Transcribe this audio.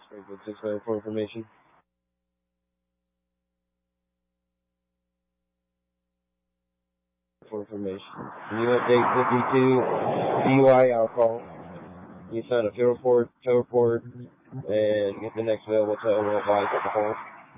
Very good. 694 information. For information. Can you update 52 DUI alcohol? You sign a tow report, and get the next available tow, we'll advise alcohol.